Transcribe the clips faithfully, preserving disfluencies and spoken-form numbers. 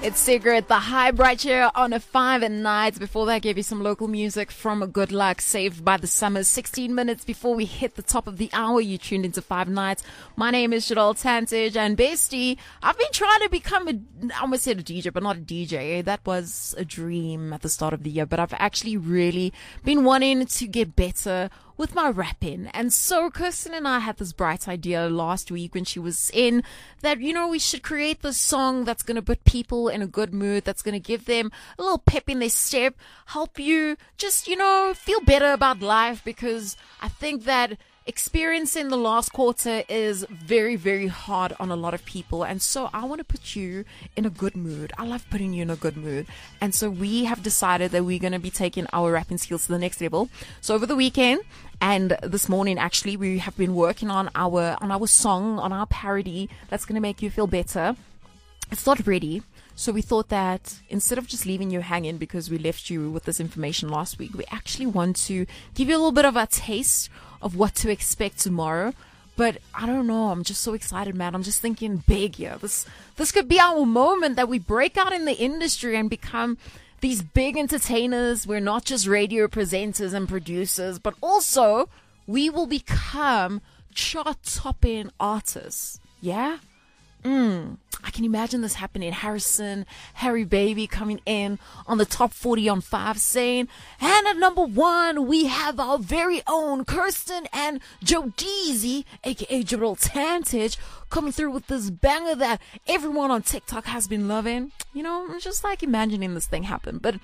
It's Secret, the high bright here on a five and nights. Before that, I gave you some local music from Good Luck, Saved by the Summers. sixteen minutes before we hit the top of the hour, you tuned into Five Nights. My name is Shadol Tantage, and bestie, I've been trying to become a, I almost said a D J, but not a D J. That was a dream at the start of the year, but I've actually really been wanting to get better with my rapping. And so Kirsten and I had this bright idea last week when she was in that, you know, we should create this song that's going to put people in a good mood, that's going to give them a little pep in their step, help you just, you know, feel better about life, because I think that experiencing the last quarter is very, very hard on a lot of people. And so I want to put you in a good mood. I love putting you in a good mood. And so we have decided that we're going to be taking our rapping skills to the next level. So over the weekend and this morning, actually, we have been working on our, on our song, on our parody that's going to make you feel better. It's not ready. So we thought that instead of just leaving you hanging because we left you with this information last week, we actually want to give you a little bit of a taste of what to expect tomorrow. But I don't know, I'm just so excited, man. I'm just thinking big here. This this could be our moment that we break out in the industry and become these big entertainers. We're not just radio presenters and producers, but also we will become chart-topping artists. Yeah? Mm, I can imagine this happening. Harrison, Harry Baby coming in on the top forty on five saying, and at number one, we have our very own Kirsten and Joe Deezy, aka Jadol Tantage, coming through with this banger that everyone on TikTok has been loving. You know, I'm just like imagining this thing happen. But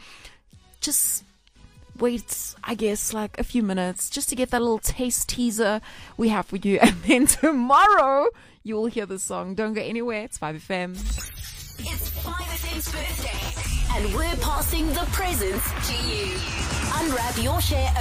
just wait, I guess, like a few minutes just to get that little taste teaser we have for you. And then tomorrow, you will hear this song. Don't go anywhere. It's five F M. It's five F M's birthday, and we're passing the presents to you. Unwrap your share of